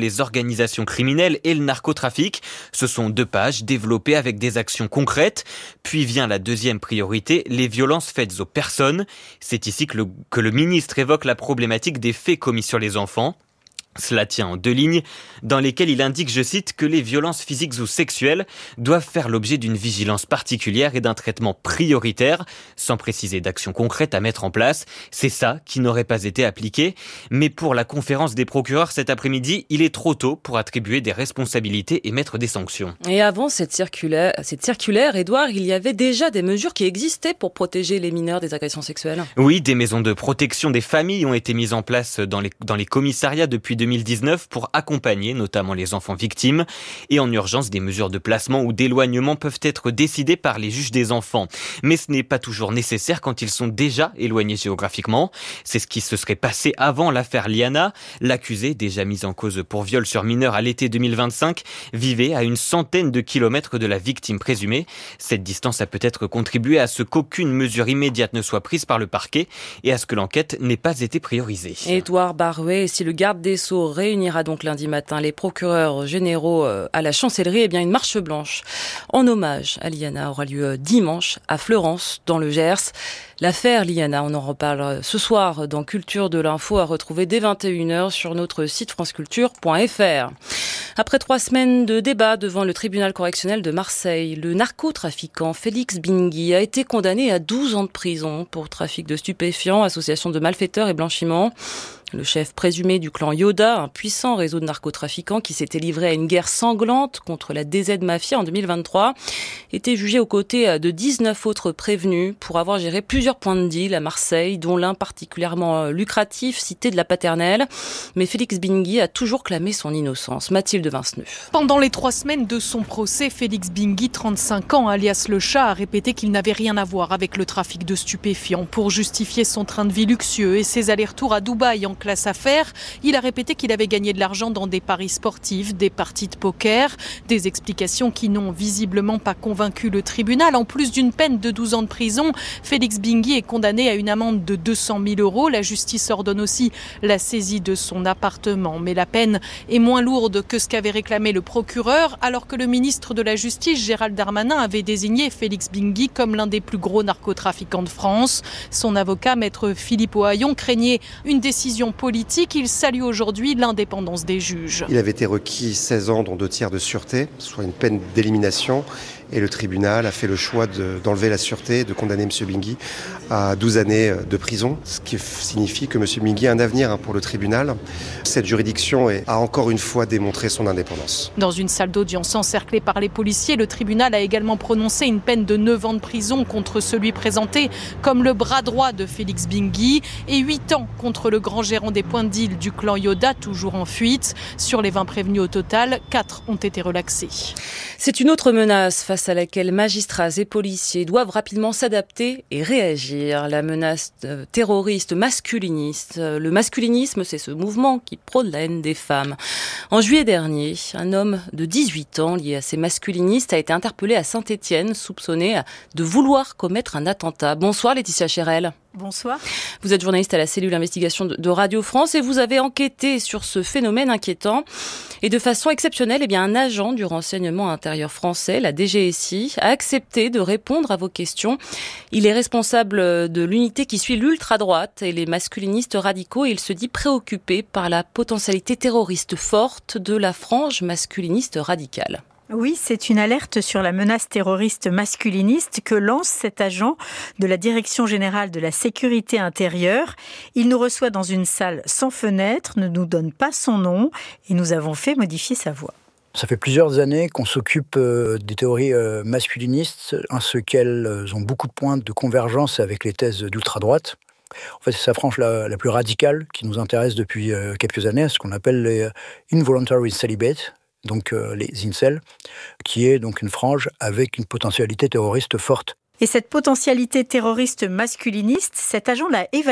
les organisations criminelles et le narcotrafic. Ce sont 2 pages développées avec des actions concrètes. Puis vient la deuxième priorité, les violences faites aux personnes. C'est ici que le ministre évoque la problématique des faits commis sur les enfants. Cela tient en 2 lignes, dans lesquelles il indique, je cite, que les violences physiques ou sexuelles doivent faire l'objet d'une vigilance particulière et d'un traitement prioritaire, sans préciser d'actions concrètes à mettre en place. C'est ça qui n'aurait pas été appliqué. Mais pour la conférence des procureurs cet après-midi, il est trop tôt pour attribuer des responsabilités et mettre des sanctions. Et avant cette circulaire, Édouard, il y avait déjà des mesures qui existaient pour protéger les mineurs des agressions sexuelles. Oui, des maisons de protection des familles ont été mises en place dans les commissariats depuis 2019 pour accompagner notamment les enfants victimes. Et en urgence, des mesures de placement ou d'éloignement peuvent être décidées par les juges des enfants. Mais ce n'est pas toujours nécessaire quand ils sont déjà éloignés géographiquement. C'est ce qui se serait passé avant l'affaire Liana. L'accusé, déjà mis en cause pour viol sur mineur à l'été 2025, vivait à une centaine de kilomètres de la victime présumée. Cette distance a peut-être contribué à ce qu'aucune mesure immédiate ne soit prise par le parquet et à ce que l'enquête n'ait pas été priorisée. Édouard Barouet, si le garde des Sceaux réunira donc lundi matin les procureurs généraux à la chancellerie, une marche blanche en hommage à Liana aura lieu dimanche à Fleurance dans le Gers. L'affaire Liana, on en reparle ce soir dans Culture de l'info, à retrouver dès 21h sur notre site franceculture.fr. Après 3 semaines de débat devant le tribunal correctionnel de Marseille, le narcotrafiquant Félix Bingui a été condamné à 12 ans de prison pour trafic de stupéfiants, association de malfaiteurs et blanchiment. Le chef présumé du clan Yoda, un puissant réseau de narcotrafiquants qui s'était livré à une guerre sanglante contre la DZ Mafia en 2023, était jugé aux côtés de 19 autres prévenus pour avoir géré plusieurs points de deal à Marseille, dont l'un particulièrement lucratif, cité de la Paternelle. Mais Félix Bingui a toujours clamé son innocence. Mathilde Vinceneux. Pendant les 3 semaines de son procès, Félix Bingui, 35 ans, alias Le Chat, a répété qu'il n'avait rien à voir avec le trafic de stupéfiants. Pour justifier son train de vie luxueux et ses allers-retours à Dubaï en classe affaires, il a répété qu'il avait gagné de l'argent dans des paris sportifs, des parties de poker, des explications qui n'ont visiblement pas convaincu le tribunal. En plus d'une peine de 12 ans de prison, Félix Bingui est condamné à une amende de 200 000 €. La justice ordonne aussi la saisie de son appartement. Mais la peine est moins lourde que ce qu'avait réclamé le procureur, alors que le ministre de la Justice, Gérald Darmanin, avait désigné Félix Bingui comme l'un des plus gros narcotrafiquants de France. Son avocat, maître Philippe Ohaillon, craignait une décision politique. Il salue aujourd'hui l'indépendance des juges. Il avait été requis 16 ans, dont 2 tiers de sûreté, soit une peine d'élimination. Et le tribunal a fait le choix d'enlever la sûreté et de condamner M. Bingui à 12 années de prison. Ce qui signifie que M. Bingui a un avenir pour le tribunal. Cette juridiction a encore une fois démontré son indépendance. Dans une salle d'audience encerclée par les policiers, le tribunal a également prononcé une peine de 9 ans de prison contre celui présenté comme le bras droit de Félix Bingui et 8 ans contre le grand gérant des points de deal du clan Yoda, toujours en fuite. Sur les 20 prévenus au total, 4 ont été relaxés. C'est une autre menace face à laquelle magistrats et policiers doivent rapidement s'adapter et réagir. La menace terroriste masculiniste. Le masculinisme, c'est ce mouvement qui prône la haine des femmes. En juillet dernier, un homme de 18 ans lié à ces masculinistes a été interpellé à Saint-Étienne, soupçonné de vouloir commettre un attentat. Bonsoir Laetitia Chérel. Bonsoir. Vous êtes journaliste à la cellule investigation de Radio France et vous avez enquêté sur ce phénomène inquiétant. Et de façon exceptionnelle, un agent du renseignement intérieur français, la DGSI, a accepté de répondre à vos questions. Il est responsable de l'unité qui suit l'ultra-droite et les masculinistes radicaux et il se dit préoccupé par la potentialité terroriste forte de la frange masculiniste radicale. Oui, c'est une alerte sur la menace terroriste masculiniste que lance cet agent de la Direction générale de la sécurité intérieure. Il nous reçoit dans une salle sans fenêtre, ne nous donne pas son nom et nous avons fait modifier sa voix. Ça fait plusieurs années qu'on s'occupe des théories masculinistes, en ce qu'elles ont beaucoup de points de convergence avec les thèses d'ultra-droite. En fait, c'est sa frange la plus radicale qui nous intéresse depuis quelques années, ce qu'on appelle les involuntary celibate, donc les incels, qui est donc une frange avec une potentialité terroriste forte. Et cette potentialité terroriste masculiniste, cet agent l'a évaluée.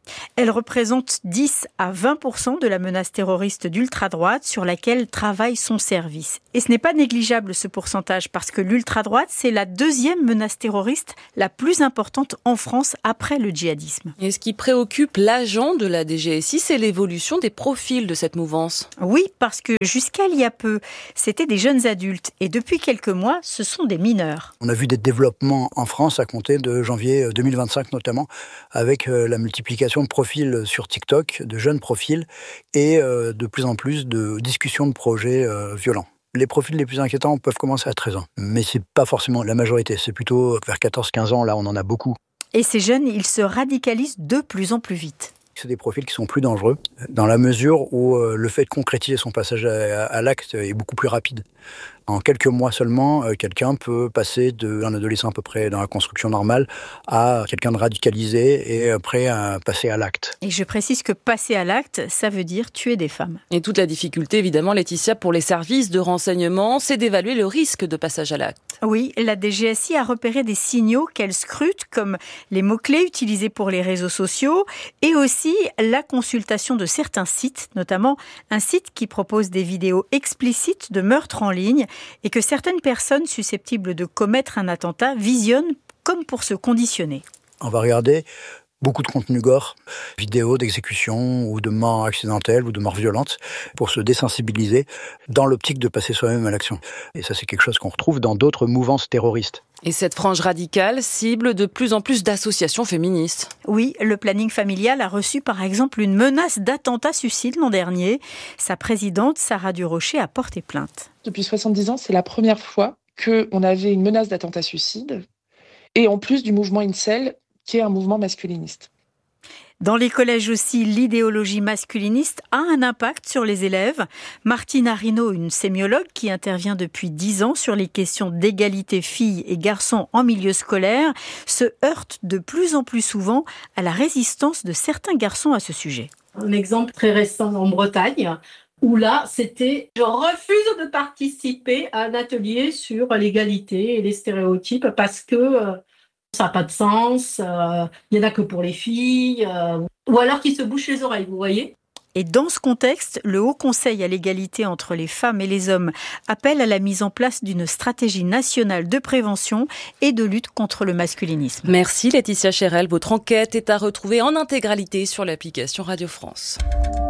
Elle représente 10 à 20% de la menace terroriste d'ultra-droite sur laquelle travaille son service. Et ce n'est pas négligeable ce pourcentage parce que l'ultra-droite, c'est la deuxième menace terroriste la plus importante en France après le djihadisme. Et ce qui préoccupe l'agent de la DGSI, c'est l'évolution des profils de cette mouvance. Oui, parce que jusqu'à il y a peu, c'était des jeunes adultes et depuis quelques mois, ce sont des mineurs. On a vu des développements en France à compter de janvier 2025 notamment, avec la multiplication de profils sur TikTok, de jeunes profils, et de plus en plus de discussions de projets violents. Les profils les plus inquiétants peuvent commencer à 13 ans, mais c'est pas forcément la majorité, c'est plutôt vers 14-15 ans, là on en a beaucoup. Et ces jeunes, ils se radicalisent de plus en plus vite. C'est des profils qui sont plus dangereux, dans la mesure où le fait de concrétiser son passage à l'acte est beaucoup plus rapide. En quelques mois seulement, quelqu'un peut passer d'un adolescent à peu près dans la construction normale à quelqu'un de radicalisé et prêt à passer à l'acte. Et je précise que passer à l'acte, ça veut dire tuer des femmes. Et toute la difficulté, évidemment, Laetitia, pour les services de renseignement, c'est d'évaluer le risque de passage à l'acte. Oui, la DGSI a repéré des signaux qu'elle scrute, comme les mots-clés utilisés pour les réseaux sociaux et aussi la consultation de certains sites, notamment un site qui propose des vidéos explicites de meurtres en ligne et que certaines personnes susceptibles de commettre un attentat visionnent comme pour se conditionner. On va regarder beaucoup de contenu gore, vidéos d'exécution ou de morts accidentelles ou de morts violentes pour se désensibiliser dans l'optique de passer soi-même à l'action. Et ça, c'est quelque chose qu'on retrouve dans d'autres mouvances terroristes. Et cette frange radicale cible de plus en plus d'associations féministes. Oui, le planning familial a reçu par exemple une menace d'attentat suicide l'an dernier. Sa présidente, Sarah Durocher, a porté plainte. Depuis 70 ans, c'est la première fois qu'on avait une menace d'attentat suicide et en plus du mouvement Incel, qui est un mouvement masculiniste. Dans les collèges aussi, l'idéologie masculiniste a un impact sur les élèves. Martine Arinaud, une sémiologue qui intervient depuis 10 ans sur les questions d'égalité filles et garçons en milieu scolaire, se heurte de plus en plus souvent à la résistance de certains garçons à ce sujet. Un exemple très récent en Bretagne, où là, c'était « je refuse de participer à un atelier sur l'égalité et les stéréotypes parce que ça n'a pas de sens, il n'y en a que pour les filles, ou alors qu'ils se bouchent les oreilles, vous voyez ?» Et dans ce contexte, le Haut Conseil à l'égalité entre les femmes et les hommes appelle à la mise en place d'une stratégie nationale de prévention et de lutte contre le masculinisme. Merci Laetitia Chérel, votre enquête est à retrouver en intégralité sur l'application Radio France.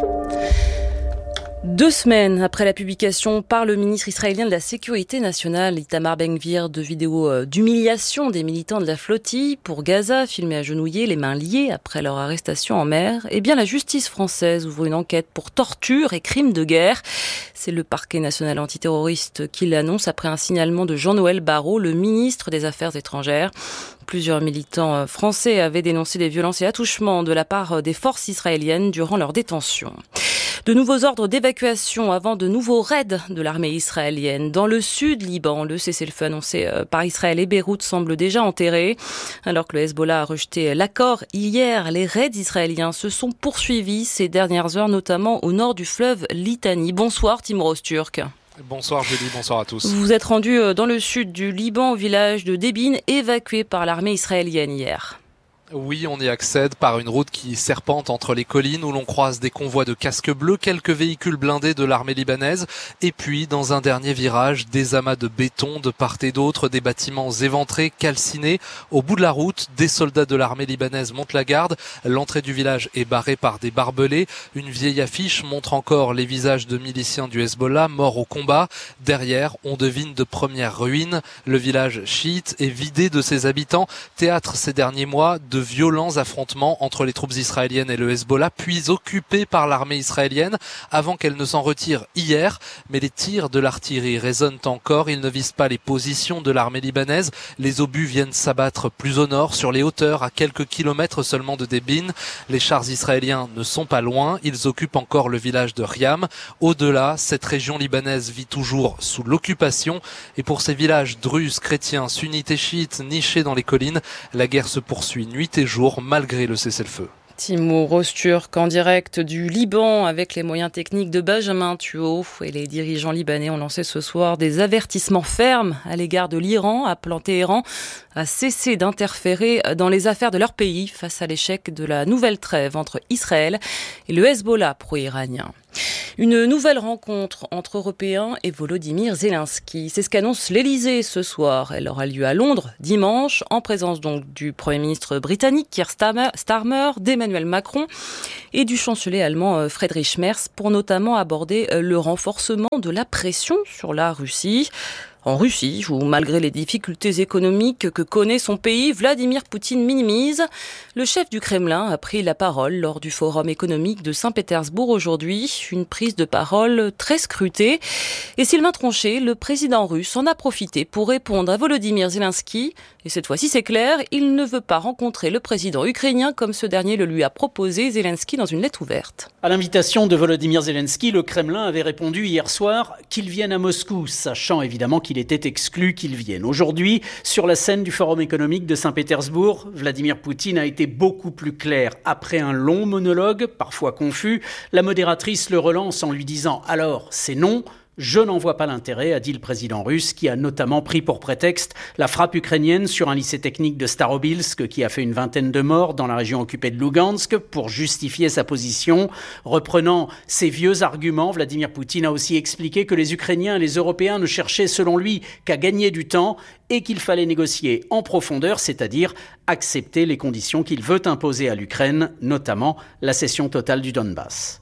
2 semaines après la publication par le ministre israélien de la Sécurité nationale, Itamar Ben-Gvir, de vidéos d'humiliation des militants de la flottille pour Gaza, filmés agenouillés, les mains liées après leur arrestation en mer, eh bien la justice française ouvre une enquête pour torture et crimes de guerre. C'est le parquet national antiterroriste qui l'annonce après un signalement de Jean-Noël Barrot, le ministre des Affaires étrangères. Plusieurs militants français avaient dénoncé des violences et attouchements de la part des forces israéliennes durant leur détention. De nouveaux ordres d'évacuation avant de nouveaux raids de l'armée israélienne. Dans le sud Liban, le cessez-le-feu annoncé par Israël et Beyrouth semble déjà enterré. Alors que le Hezbollah a rejeté l'accord hier, les raids israéliens se sont poursuivis ces dernières heures, notamment au nord du fleuve Litani. Bonsoir Timur Öztürk. Bonsoir Julie, bonsoir à tous. Vous êtes rendu dans le sud du Liban, au village de Debin, évacué par l'armée israélienne hier. Oui, on y accède par une route qui serpente entre les collines où l'on croise des convois de casques bleus, quelques véhicules blindés de l'armée libanaise et puis, dans un dernier virage, des amas de béton de part et d'autre, des bâtiments éventrés, calcinés. Au bout de la route, des soldats de l'armée libanaise montent la garde. L'entrée du village est barrée par des barbelés. Une vieille affiche montre encore les visages de miliciens du Hezbollah morts au combat. Derrière, on devine de premières ruines. Le village chiite est vidé de ses habitants. Théâtre ces derniers mois de violents affrontements entre les troupes israéliennes et le Hezbollah, puis occupés par l'armée israélienne avant qu'elle ne s'en retire hier. Mais les tirs de l'artillerie résonnent encore. Ils ne visent pas les positions de l'armée libanaise. Les obus viennent s'abattre plus au nord, sur les hauteurs, à quelques kilomètres seulement de Debin. Les chars israéliens ne sont pas loin. Ils occupent encore le village de Riam. Au-delà, cette région libanaise vit toujours sous l'occupation. Et pour ces villages druzes, chrétiens, sunnites et chiites nichés dans les collines, la guerre se poursuit nuit et jour malgré le cessez-le-feu. Timo Rosturk en direct du Liban avec les moyens techniques de Benjamin Thuot. Et les dirigeants libanais ont lancé ce soir des avertissements fermes à l'égard de l'Iran, appelant Téhéran à cesser d'interférer dans les affaires de leur pays face à l'échec de la nouvelle trêve entre Israël et le Hezbollah pro-iranien. Une nouvelle rencontre entre Européens et Volodymyr Zelensky. C'est ce qu'annonce l'Elysée ce soir. Elle aura lieu à Londres dimanche, en présence donc du Premier ministre britannique Keir Starmer, d'Emmanuel Macron et du chancelier allemand Friedrich Merz pour notamment aborder le renforcement de la pression sur la Russie. En Russie, où malgré les difficultés économiques que connaît son pays, Vladimir Poutine minimise. Le chef du Kremlin a pris la parole lors du Forum économique de Saint-Pétersbourg aujourd'hui. Une prise de parole très scrutée. Et Sylvain Tronchet, le président russe, en a profité pour répondre à Volodymyr Zelensky. Et cette fois-ci, c'est clair, il ne veut pas rencontrer le président ukrainien comme ce dernier le lui a proposé, Zelensky, dans une lettre ouverte. À l'invitation de Volodymyr Zelensky, le Kremlin avait répondu hier soir qu'il vienne à Moscou, sachant évidemment qu'il était exclu qu'il vienne. Aujourd'hui, sur la scène du Forum économique de Saint-Pétersbourg, Vladimir Poutine a été beaucoup plus clair. Après un long monologue, parfois confus, la modératrice le relance en lui disant « Alors, c'est non ». Je n'en vois pas l'intérêt, a dit le président russe, qui a notamment pris pour prétexte la frappe ukrainienne sur un lycée technique de Starobilsk qui a fait une vingtaine de morts dans la région occupée de Lugansk pour justifier sa position. Reprenant ses vieux arguments, Vladimir Poutine a aussi expliqué que les Ukrainiens et les Européens ne cherchaient selon lui qu'à gagner du temps et qu'il fallait négocier en profondeur, c'est-à-dire accepter les conditions qu'il veut imposer à l'Ukraine, notamment la cession totale du Donbass.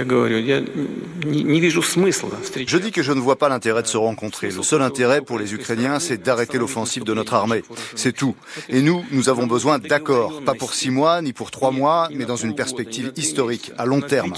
Je dis que je ne vois pas l'intérêt de se rencontrer. Le seul intérêt pour les Ukrainiens, c'est d'arrêter l'offensive de notre armée. C'est tout. Et nous avons besoin d'accords. Pas pour 6 mois, ni pour 3 mois, mais dans une perspective historique, à long terme.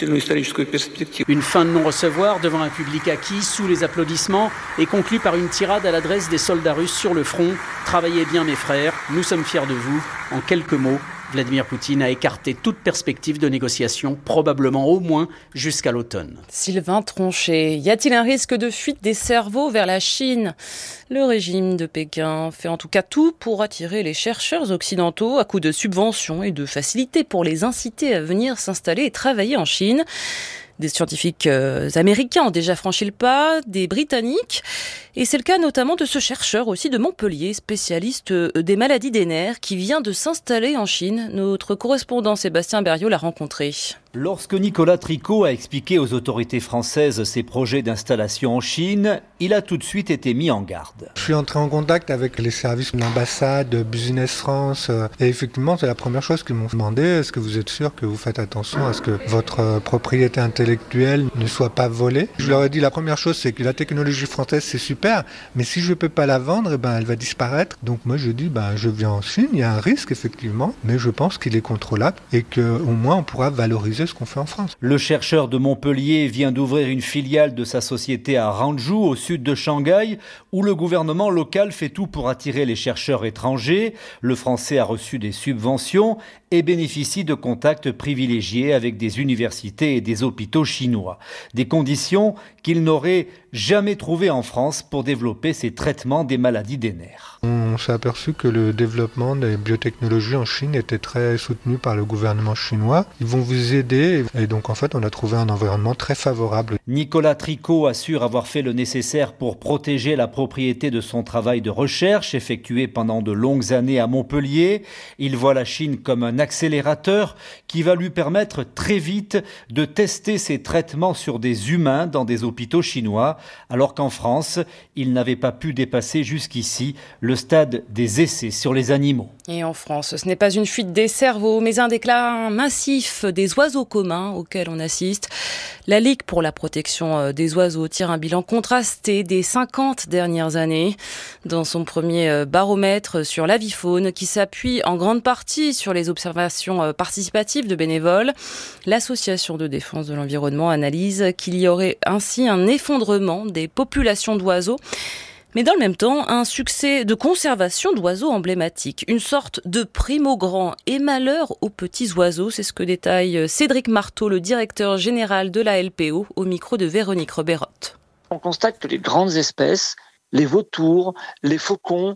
Une fin de non-recevoir devant un public acquis, sous les applaudissements, et conclue par une tirade à l'adresse des soldats russes sur le front. Travaillez bien mes frères, nous sommes fiers de vous. En quelques mots, Vladimir Poutine a écarté toute perspective de négociation, probablement au moins jusqu'à l'automne. Sylvain Tronchet, y a-t-il un risque de fuite des cerveaux vers la Chine ? Le régime de Pékin fait en tout cas tout pour attirer les chercheurs occidentaux à coups de subventions et de facilités pour les inciter à venir s'installer et travailler en Chine. Des scientifiques américains ont déjà franchi le pas, des Britanniques. Et c'est le cas notamment de ce chercheur aussi de Montpellier, spécialiste des maladies des nerfs, qui vient de s'installer en Chine. Notre correspondant Sébastien Berriot l'a rencontré. Lorsque Nicolas Tricot a expliqué aux autorités françaises ses projets d'installation en Chine, il a tout de suite été mis en garde. Je suis entré en contact avec les services de l'ambassade, Business France, et effectivement c'est la première chose qu'ils m'ont demandé. Est-ce que vous êtes sûr que vous faites attention à ce que votre propriété intellectuelle ne soit pas volée ? Je leur ai dit la première chose, c'est que la technologie française c'est super, mais si je ne peux pas la vendre, elle va disparaître. Donc moi je dis je viens en Chine, il y a un risque effectivement, mais je pense qu'il est contrôlable et qu'au moins on pourra valoriser ce qu'on fait en France. Le chercheur de Montpellier vient d'ouvrir une filiale de sa société à Hangzhou, au sud de Shanghai, où le gouvernement local fait tout pour attirer les chercheurs étrangers. Le français a reçu des subventions et bénéficie de contacts privilégiés avec des universités et des hôpitaux chinois. Des conditions qu'il n'aurait jamais trouvées en France pour développer ses traitements des maladies des nerfs. On s'est aperçu que le développement des biotechnologies en Chine était très soutenu par le gouvernement chinois. Ils vont vous aider et donc en fait on a trouvé un environnement très favorable. Nicolas Tricot assure avoir fait le nécessaire pour protéger la propriété de son travail de recherche effectué pendant de longues années à Montpellier. Il voit la Chine comme un accélérateur qui va lui permettre très vite de tester ses traitements sur des humains dans des hôpitaux chinois, alors qu'en France, il n'avait pas pu dépasser jusqu'ici le stade des essais sur les animaux. Et en France, ce n'est pas une fuite des cerveaux, mais un déclin massif des oiseaux communs auquel on assiste. La Ligue pour la protection des oiseaux tire un bilan contrasté des 50 dernières années. Dans son premier baromètre sur l'avifaune, qui s'appuie en grande partie sur les observations participatives de bénévoles, l'association de défense de l'environnement analyse qu'il y aurait ainsi un effondrement des populations d'oiseaux. Mais dans le même temps, un succès de conservation d'oiseaux emblématiques. Une sorte de prime aux grands et malheur aux petits oiseaux. C'est ce que détaille Cédric Marteau, le directeur général de la LPO, au micro de Véronique Roberotte. On constate que les grandes espèces, les vautours, les faucons,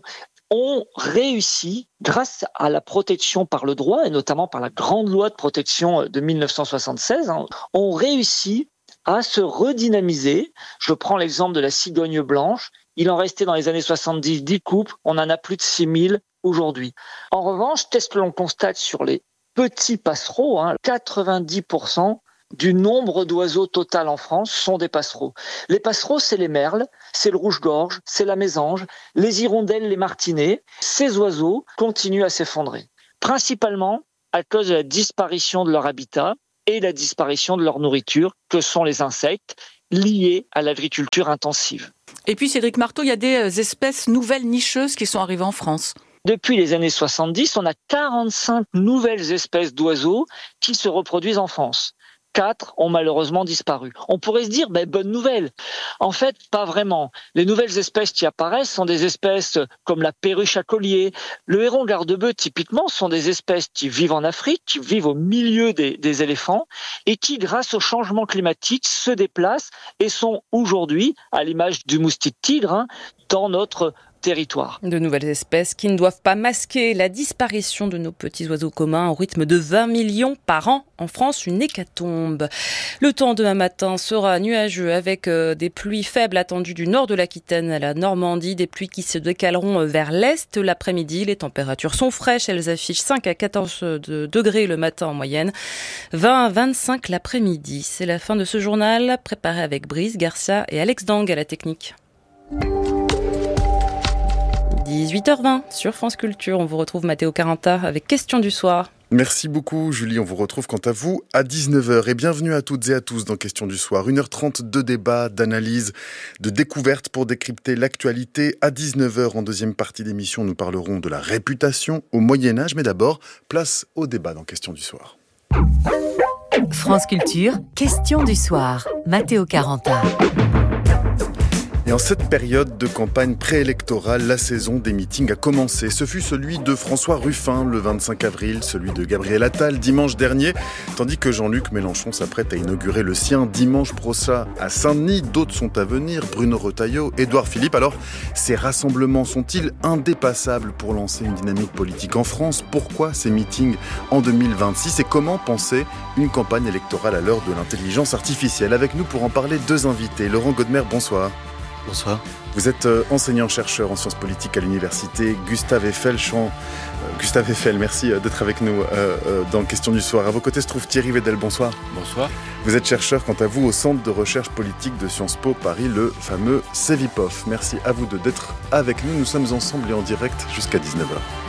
ont réussi, grâce à la protection par le droit, et notamment par la grande loi de protection de 1976, ont réussi à se redynamiser. Je prends l'exemple de la cigogne blanche. Il en restait dans les années 70 10 couples, on en a plus de 6000 aujourd'hui. En revanche, qu'est-ce que l'on constate sur les petits passereaux, 90% du nombre d'oiseaux total en France sont des passereaux. Les passereaux, c'est les merles, c'est le rouge-gorge, c'est la mésange, les hirondelles, les martinets. Ces oiseaux continuent à s'effondrer, principalement à cause de la disparition de leur habitat et la disparition de leur nourriture, que sont les insectes, liés à l'agriculture intensive. Et puis, Cédric Marteau, il y a des espèces nouvelles nicheuses qui sont arrivées en France. Depuis les années 70, on a 45 nouvelles espèces d'oiseaux qui se reproduisent en France. 4 ont malheureusement disparu. On pourrait se dire, bonne nouvelle. En fait, pas vraiment. Les nouvelles espèces qui apparaissent sont des espèces comme la perruche à collier. Le héron garde-bœuf, typiquement, sont des espèces qui vivent en Afrique, qui vivent au milieu des éléphants et qui, grâce au changement climatique, se déplacent et sont aujourd'hui, à l'image du moustique tigre, dans notre territoire. De nouvelles espèces qui ne doivent pas masquer la disparition de nos petits oiseaux communs au rythme de 20 millions par an en France, une hécatombe. Le temps demain matin sera nuageux avec des pluies faibles attendues du nord de l'Aquitaine à la Normandie, des pluies qui se décaleront vers l'est l'après-midi. Les températures sont fraîches, elles affichent 5 à 14 degrés le matin en moyenne, 20 à 25 l'après-midi. C'est la fin de ce journal préparé avec Brice Garcia et Alex Dang à la technique. 18h20 sur France Culture. On vous retrouve Matteo Caranta avec Question du soir. Merci beaucoup Julie, on vous retrouve quant à vous à 19h et bienvenue à toutes et à tous dans Question du soir. 1h30 de débat, d'analyse, de découverte pour décrypter l'actualité. À 19h en deuxième partie d'émission, nous parlerons de la réputation au Moyen-Âge. Mais d'abord, place au débat dans Question du soir. France Culture, Question du soir. Matteo Caranta. Et en cette période de campagne préélectorale, la saison des meetings a commencé. Ce fut celui de François Ruffin le 25 avril, celui de Gabriel Attal dimanche dernier, tandis que Jean-Luc Mélenchon s'apprête à inaugurer le sien dimanche prochain à Saint-Denis. D'autres sont à venir, Bruno Retailleau, Édouard Philippe. Alors, ces rassemblements sont-ils indépassables pour lancer une dynamique politique en France ? Pourquoi ces meetings en 2026 ? Et comment penser une campagne électorale à l'heure de l'intelligence artificielle ? Avec nous pour en parler, deux invités. Laurent Godmer, bonsoir. Bonsoir. Vous êtes enseignant-chercheur en sciences politiques à l'université Gustave Eiffel. Gustave Eiffel, merci d'être avec nous dans Question du soir. À vos côtés se trouve Thierry Vedel, bonsoir. Bonsoir. Vous êtes chercheur, quant à vous, au Centre de recherche politique de Sciences Po Paris, le fameux CEVIPOF. Merci à vous deux d'être avec nous. Nous sommes ensemble et en direct jusqu'à 19h.